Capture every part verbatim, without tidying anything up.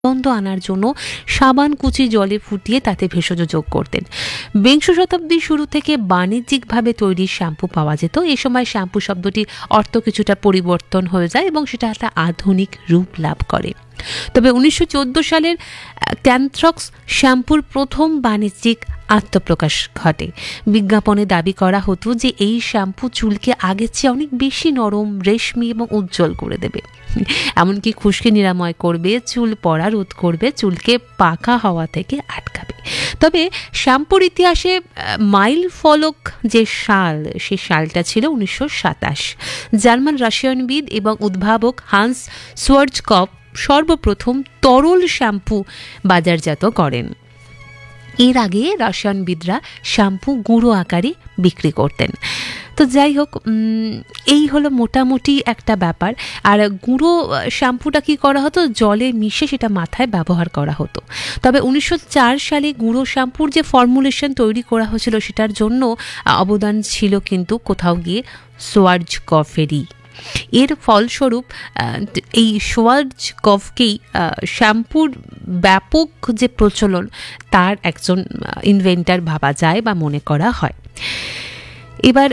গন্ধ আনার জন্য সাবান কুচি জলে ফুটিয়ে তাতে ভেষজ যোগ করতেন। বিংশ শতাব্দীর শুরু থেকে বাণিজ্যিকভাবে তৈরি শ্যাম্পু পাওয়া যেত। এ সময় শ্যাম্পু শব্দটির অর্থ কিছুটা পরিবর্তন হয়ে যায় এবং সেটা একটা আধুনিক রূপ লাভ করে। তবে উনিশশো চোদ্দ সালের ক্যান্থ্রক্স শ্যাম্পুর প্রথম বাণিজ্যিক আত্মপ্রকাশ ঘটে। বিজ্ঞাপনে দাবি করা হতো যে এই শ্যাম্পু চুলকে আগের চেয়ে অনেক বেশি নরম, রেশমি এবং উজ্জ্বল করে দেবে, এমনকি খুশকি নিরাময় করবে, চুল পড়া রোধ করবে, চুলকে পাকা হওয়া থেকে আটকাবে। তবে শ্যাম্পুর ইতিহাসে মাইল ফলক যে সাল, সে সালটা ছিল উনিশশো সাতাশ। জার্মান রসায়নবিদ এবং উদ্ভাবক হান্স সোয়ার্জকপ সর্বপ্রথম তরল শ্যাম্পু বাজারজাত করেন। এর আগে রসায়নবিদরা শ্যাম্পু গুঁড়ো আকারে বিক্রি করতেন। তো যাই হোক, এই হলো মোটামুটি একটা ব্যাপার। আর গুঁড়ো শ্যাম্পুটা কি করা হতো, জলে মিশে সেটা মাথায় ব্যবহার করা হতো। তবে উনিশশো চার সালে গুঁড়ো শ্যাম্পুর যে ফর্মুলেশন তৈরি করা হয়েছিল সেটার জন্য অবদান ছিল কিন্তু কোথাও গিয়ে সোয়ার্জকফেরই। এর ফলস্বরূপ এই সোয়ার্জকফকেই শ্যাম্পুর ব্যাপক যে প্রচলন তার একজন ইনভেন্টার ভাবা যায় বা মনে করা হয়। এবার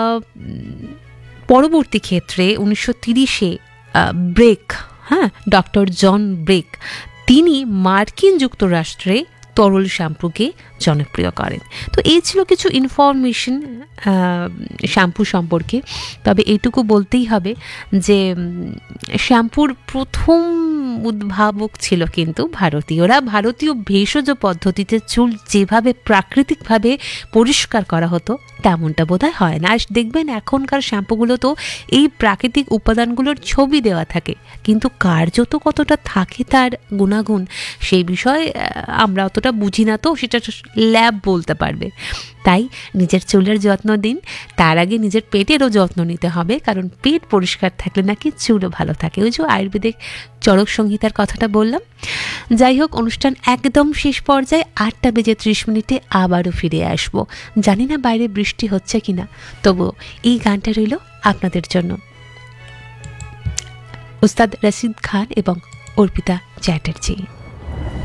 পরবর্তী ক্ষেত্রে উনিশশো তিরিশে ব্রেক, হ্যাঁ ডক্টর জন ব্রেক, তিনি মার্কিন যুক্তরাষ্ট্রে তরল শ্যাম্পুকে জনপ্রিয় করেন। তো এই ছিল কিছু ইনফরমেশন শ্যাম্পু সম্পর্কে। তবে এইটুকু বলতেই হবে যে শ্যাম্পুর প্রথম উদ্ভাবক ছিল কিন্তু ভারতীয়রা। ভারতীয় ভেষজ পদ্ধতিতে চুল যেভাবে প্রাকৃতিকভাবে পরিষ্কার করা হতো তেমনটা বোধহয় হয় না। আর দেখবেন এখনকার শ্যাম্পুগুলো তো এই প্রাকৃতিক উপাদানগুলোর ছবি দেওয়া থাকে, কিন্তু কার্যত কতটা থাকে তার গুণাগুণ সেই বিষয়ে আমরা অতটা বুঝি না, তো সেটা ল্যাব বলতে পারবে। তাই নিজের চুলের যত্ন দিন, তার আগে নিজের পেটেরও যত্ন নিতে হবে, কারণ পেট পরিষ্কার থাকলে নাকি চুলও ভালো থাকে। ওই যে আয়ুর্বেদিক চরক সংহিতার কথাটা বললাম। যাই হোক, অনুষ্ঠান একদম শেষ পর্যায়ে, আটটা বেজে ত্রিশ মিনিটে আবারও ফিরে আসবো। জানি না বাইরে বৃষ্টি হচ্ছে কিনা, তবুও এই গানটা রইল আপনাদের জন্য। উস্তাদ রশিদ খান এবং অর্পিতা চ্যাটার্জি।